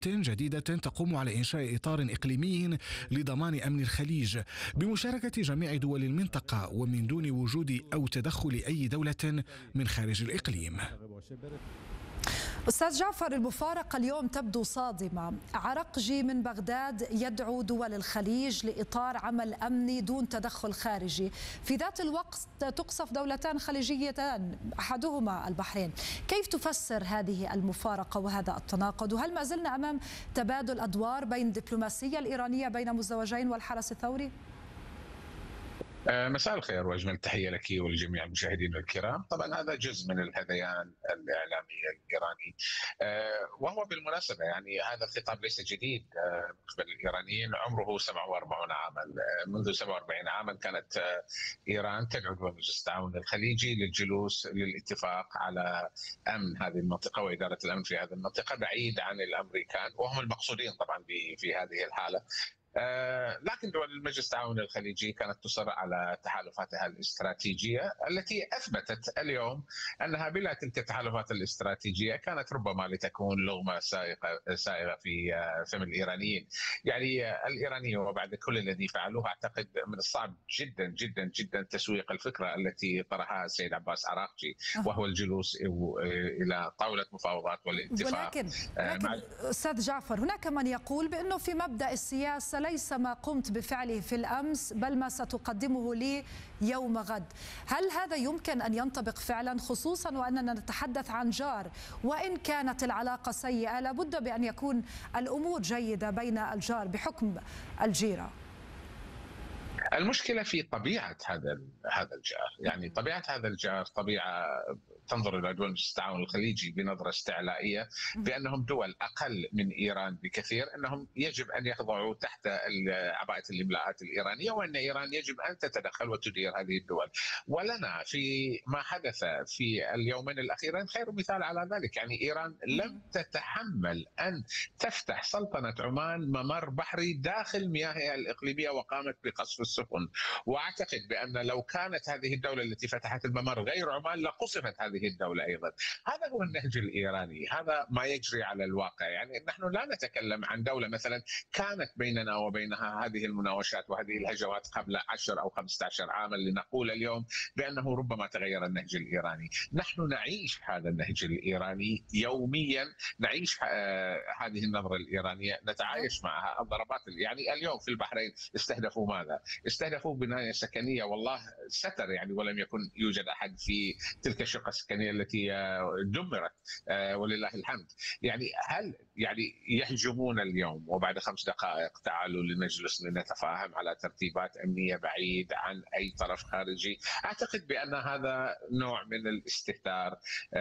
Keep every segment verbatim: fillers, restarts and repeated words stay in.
جديدة تقوم على إنشاء إطار إقليمي لضمان أمن الخليج بمشاركة جميع دول المنطقة ومن دون وجود أو تدخل أي دولة من خارج الإقليم. أستاذ جعفر، المفارقة اليوم تبدو صادمة. عرقجي من بغداد يدعو دول الخليج لإطار عمل أمني دون تدخل خارجي، في ذات الوقت تقصف دولتان خليجيتان أحدهما البحرين. كيف تفسر هذه المفارقة وهذا التناقض؟ وهل ما زلنا أمام تبادل أدوار بين الدبلوماسية الإيرانية بين مزدوجين والحرس الثوري؟ مساء الخير واجمل تحيه لك ولجميع المشاهدين الكرام. طبعا هذا جزء من الهذيان الاعلامي الايراني، وهو بالمناسبه يعني هذا الخطاب ليس جديد بالنسبه للايرانيين، عمره سبعة وأربعين عاما. منذ سبعة وأربعين عاما كانت ايران تدعو دول مجلس التعاون الخليجي للجلوس للاتفاق على امن هذه المنطقه واداره الامن في هذه المنطقه بعيد عن الامريكان، وهم المقصودين طبعا في هذه الحاله. آه لكن دول المجلس التعاون الخليجي كانت تصر على تحالفاتها الاستراتيجية التي أثبتت اليوم أنها بلا تلك التحالفات الاستراتيجية كانت ربما لتكون لغمة سائغة سائغة في آه فم الإيرانيين. يعني آه الإيرانيين وبعد كل الذي فعلوه أعتقد من الصعب جدا جدا جدا تسويق الفكرة التي طرحها السيد عباس عراقجي، وهو الجلوس إلى طاولة مفاوضات والاتفاق. ولكن لكن أستاذ جعفر، هناك من يقول بأنه في مبدأ السياسة ليس ما قمت بفعله في الأمس بل ما ستقدمه لي يوم غد. هل هذا يمكن أن ينطبق فعلا، خصوصا وأننا نتحدث عن جار؟ وإن كانت العلاقة سيئة لابد بأن يكون الأمور جيدة بين الجار بحكم الجيرة. المشكلة في طبيعة هذا هذا الجار، يعني طبيعة هذا الجار طبيعة تنظر إلى دول التعاون الخليجي بنظرة استعلائية، بأنهم دول أقل من إيران بكثير، أنهم يجب أن يخضعوا تحت عباءة الإملاءات الإيرانية، وأن إيران يجب أن تتدخل وتدير هذه الدول. ولنا في ما حدث في اليومين الأخيرين خير مثال على ذلك. يعني إيران لم تتحمل أن تفتح سلطنة عمان ممر بحري داخل مياهها الإقليمية وقامت بقصف السفن. واعتقد بان لو كانت هذه الدوله التي فتحت الممر غير عمان لقصفت هذه الدوله ايضا. هذا هو النهج الايراني، هذا ما يجري على الواقع. يعني نحن لا نتكلم عن دوله مثلا كانت بيننا وبينها هذه المناوشات وهذه الهجمات قبل عشر او خمسة عشر عاما لنقول اليوم بانه ربما تغير النهج الايراني. نحن نعيش هذا النهج الايراني يوميا، نعيش هذه النظره الايرانيه، نتعايش معها. الضربات يعني اليوم في البحرين استهدفوا ماذا؟ استهدفوا بناية سكنية، والله ستر يعني ولم يكن يوجد أحد في تلك الشقة السكنية التي دمرت ولله الحمد. يعني هل يعني يهجمون اليوم وبعد خمس دقائق تعالوا لنجلس لنتفاهم على ترتيبات أمنية بعيد عن أي طرف خارجي؟ أعتقد بأن هذا نوع من الاستهتار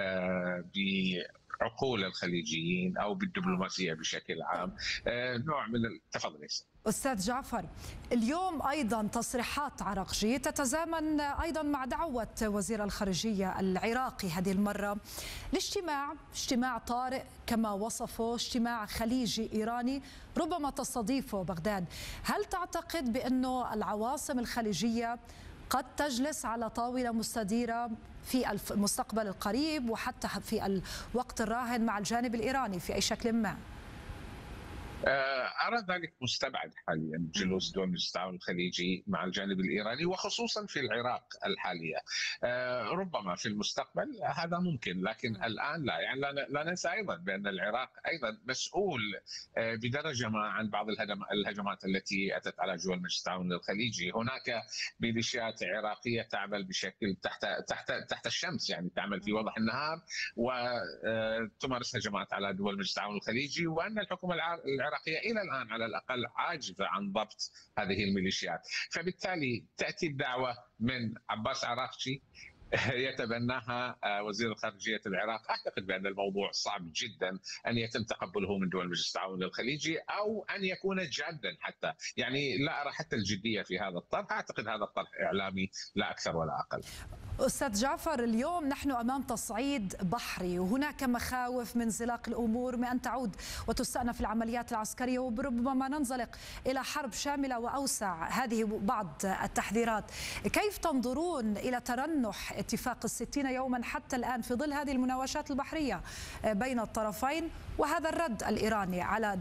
بعقول الخليجيين أو بالدبلوماسية بشكل عام، نوع من التفضل. أستاذ جعفر، اليوم أيضا تصريحات عراقجي تتزامن أيضا مع دعوة وزير الخارجية العراقي هذه المرة لاجتماع اجتماع طارئ كما وصفه، اجتماع خليجي إيراني ربما تستضيفه بغداد. هل تعتقد بأنه العواصم الخليجية قد تجلس على طاولة مستديرة في المستقبل القريب وحتى في الوقت الراهن مع الجانب الإيراني في أي شكل ما؟ أرى ذلك مستبعد حاليا، جلوس دول مجلس التعاون الخليجي مع الجانب الإيراني وخصوصا في العراق الحالية. ربما في المستقبل هذا ممكن، لكن الآن لا. يعني لا ننسى أيضا بأن العراق أيضا مسؤول بدرجة ما عن بعض الهجمات التي أتت على دول مجلس التعاون الخليجي. هناك ميليشيات عراقية تعمل بشكل تحت تحت تحت الشمس، يعني تعمل في وضح النهار وتمارس هجمات على دول مجلس التعاون الخليجي، وأن الحكومة العراقية إلى الآن على الأقل عاجزة عن ضبط هذه الميليشيات. فبالتالي تأتي الدعوة من عباس عراقجي يتبناها وزير خارجية العراق. أعتقد بأن الموضوع صعب جدا أن يتم تقبله من دول مجلس التعاون الخليجي أو أن يكون جادا حتى. يعني لا أرى حتى الجدية في هذا الطرح، أعتقد هذا الطرح إعلامي لا أكثر ولا أقل. أستاذ جعفر، اليوم نحن أمام تصعيد بحري، وهناك مخاوف من انزلاق الأمور، من أن تعود وتستأنف العمليات العسكرية، وربما ننزلق إلى حرب شاملة وأوسع. هذه بعض التحذيرات. كيف تنظرون إلى ترنح اتفاق الستين يوما حتى الآن في ظل هذه المناوشات البحرية بين الطرفين وهذا الرد الإيراني على